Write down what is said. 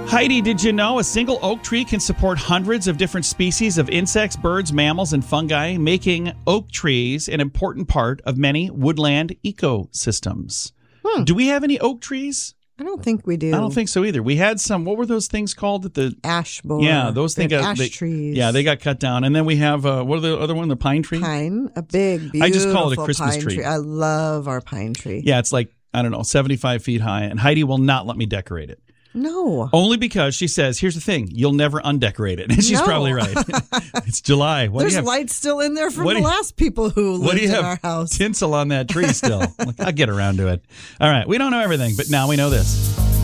Heidi, did you know a single oak tree can support hundreds of different species of insects, birds, mammals, and fungi, making oak trees an important part of many woodland ecosystems? Do we have any oak trees? I don't think we do. I don't think so either. We had some. What were those things called? Ash borer. Yeah, those things. Ash trees. Yeah, they got cut down. And then we have, what are the other one? The pine tree? Pine. A big, beautiful I just call it a Christmas pine tree. I love our pine tree. Yeah, it's like, I don't know, 75 feet high. And Heidi will not let me decorate it. No. Only because she says, here's the thing, you'll never undecorate it. And she's probably right. It's July. There's lights still in there from the last people who lived in our house. Tinsel on that tree still. I'll get around to it. All right. We don't know everything, but now we know this.